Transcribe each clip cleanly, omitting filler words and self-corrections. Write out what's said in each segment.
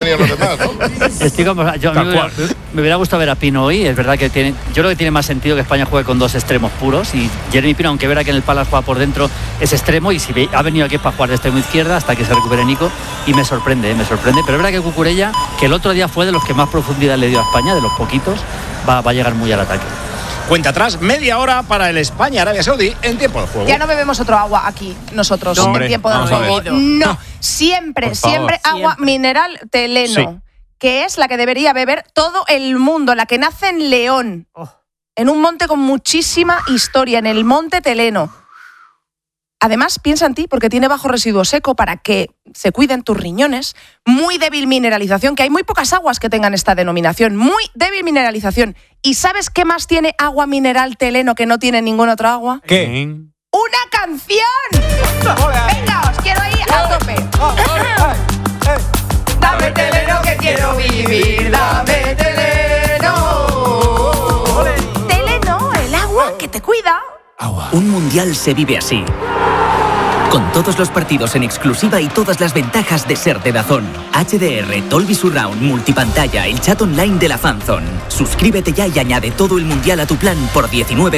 tenían los demás, ¿no? Estoy como, me hubiera gustado ver a Pino hoy. Es verdad que yo creo que tiene más sentido que España juegue con dos extremos puros. Y Jeremy Pino, aunque verá que en el Palace juega por dentro, es extremo. Y si ha venido aquí para jugar de extremo izquierda hasta que se recupere Nico. Y me sorprende. Pero es verdad que Cucurella, que el otro día fue de los que más profundidad le dio a España, de los poquitos, va a llegar muy al ataque. Cuenta atrás, media hora para el España-Arabia Saudí en tiempo de juego. Ya no bebemos otro agua aquí, nosotros, no, en tiempo de juego. No, siempre agua mineral Teleno, sí, que es la que debería beber todo el mundo, la que nace en León, en un monte con muchísima historia, en el monte Teleno. Además, piensa en ti porque tiene bajo residuo seco para que se cuiden tus riñones. Muy débil mineralización, que hay muy pocas aguas que tengan esta denominación. Muy débil mineralización. ¿Y sabes qué más tiene agua mineral Teleno que no tiene ninguna otra agua? ¿Qué? ¡Una canción! Venga, os quiero ir a tope. Dame Teleno que quiero vivir, dame Teleno. Teleno, el agua que te cuida. Un mundial se vive así. Con todos los partidos en exclusiva y todas las ventajas de ser de DAZN. HDR, Dolby Surround, multipantalla, el chat online de la Fanzone. Suscríbete ya y añade todo el mundial a tu plan por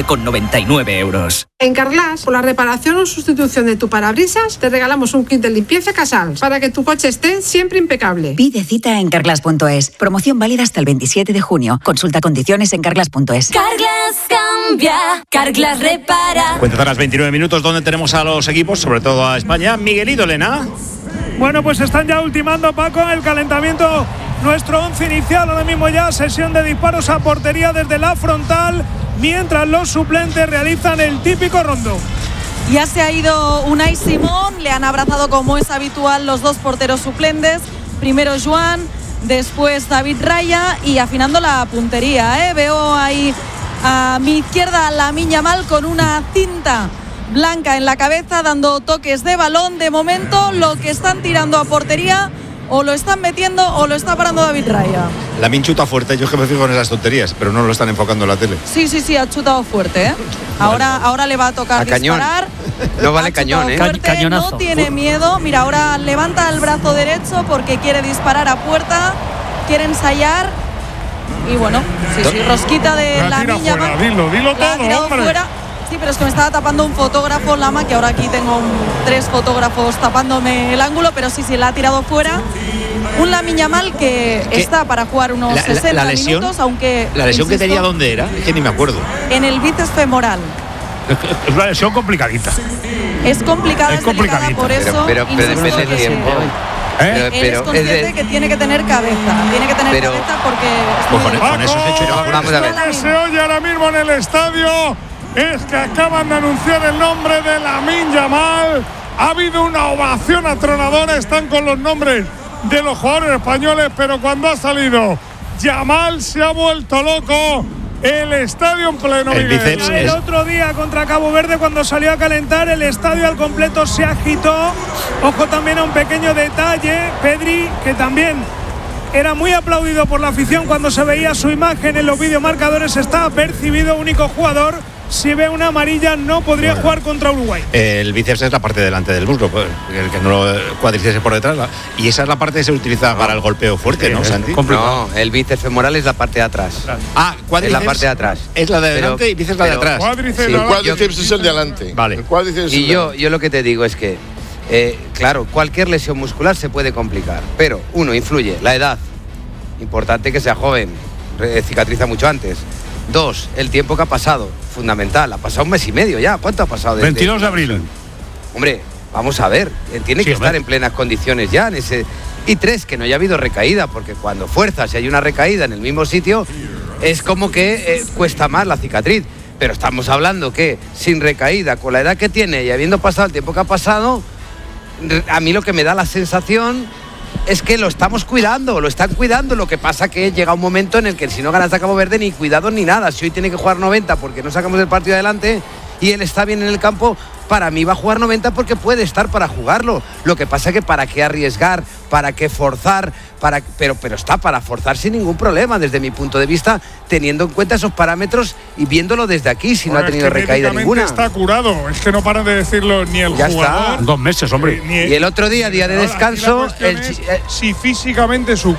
19,99 €. En Carglass, por la reparación o sustitución de tu parabrisas, te regalamos un kit de limpieza Casals para que tu coche esté siempre impecable. Pide cita en Carglass.es. Promoción válida hasta el 27 de junio. Consulta condiciones en Carglass.es. Carglass cambia, Carglass repara. Cuenta atrás 29 minutos donde tenemos a los equipos, sobre todo a España. Miguelito, Elena. Bueno, pues están ya ultimando, Paco, el calentamiento. Nuestro 11 inicial, ahora mismo ya sesión de disparos a portería desde la frontal, mientras los suplentes realizan el típico rondo. Ya se ha ido Unai Simón, le han abrazado como es habitual los dos porteros suplentes. Primero Joan, después David Raya y afinando la puntería. Veo ahí a mi izquierda a Lamine Yamal con una cinta blanca en la cabeza, dando toques de balón. De momento lo que están tirando a portería o lo están metiendo o lo está parando David Raya. Lamine chuta fuerte, yo es que me fijo en esas tonterías, pero no lo están enfocando en la tele. Sí, ha chutado fuerte, Ahora le va a tocar disparar. No vale cañón, Cañonazo. No tiene miedo. Mira, ahora levanta el brazo derecho porque quiere disparar a puerta, quiere ensayar. Y bueno, sí, rosquita de Lamine Yamal. Dilo todo, hombre. Fuera. Sí, pero es que me estaba tapando un fotógrafo, Lama, que ahora aquí tengo 3 fotógrafos tapándome el ángulo, pero sí, la ha tirado fuera. Un Lamine Yamal que está para jugar unos 60 minutos, aunque... ¿La lesión que tenía dónde era? Es que ni me acuerdo. En el bíceps femoral. Es una lesión complicadita. Es complicada, es complicadita. Por eso... Pero depende del tiempo. Eres consciente que tiene que tener cabeza. Tiene que tener cabeza porque... Con esos hechos, vamos a ver. Lo que se oye ahora mismo en el estadio es que acaban de anunciar el nombre de Lamine Yamal. Ha habido una ovación atronadora. Están con los nombres de los jugadores españoles, pero cuando ha salido Yamal se ha vuelto loco. El estadio en pleno. El otro día contra Cabo Verde, cuando salió a calentar, el estadio al completo se agitó. Ojo también a un pequeño detalle, Pedri, que también era muy aplaudido por la afición cuando se veía su imagen en los videomarcadores. Está percibido, único jugador. Si ve una amarilla no podría jugar contra Uruguay. El bíceps es la parte delante del muslo, el que no lo cuádriceps por detrás. Y esa es la parte que se utiliza para el golpeo fuerte, ¿no, Santi? No, el bíceps femoral es la parte de atrás. Cuádriceps es la parte de atrás. Es la de delante y bíceps la de atrás. El cuádriceps es el de adelante. Vale. Y yo lo que te digo es que, claro, cualquier lesión muscular se puede complicar, pero influye la edad. Importante que sea joven, cicatriza mucho antes. 2, el tiempo que ha pasado, fundamental. Ha pasado 1 mes y medio ya. ¿Cuánto ha pasado? 22 de abril. Hombre, vamos a ver. Tiene que estar en plenas condiciones ya. Y 3, que no haya habido recaída, porque cuando fuerzas y hay una recaída en el mismo sitio, es como que cuesta más la cicatriz. Pero estamos hablando que sin recaída, con la edad que tiene y habiendo pasado el tiempo que ha pasado, a mí lo que me da la sensación es que lo estamos cuidando, lo están cuidando. Lo que pasa que llega un momento en el que si no ganas a Cabo Verde ni cuidado ni nada. Si hoy tiene que jugar 90 porque no sacamos el partido adelante y él está bien en el campo, para mí va a jugar 90 porque puede estar para jugarlo. Lo que pasa que para qué arriesgar, para qué forzar, pero está para forzar sin ningún problema desde mi punto de vista, teniendo en cuenta esos parámetros y viéndolo desde aquí, si no ha tenido recaída ninguna. Está curado, es que no paran de decirlo ni el jugador. Está. 2 meses, hombre. Y el otro día de descanso, si físicamente su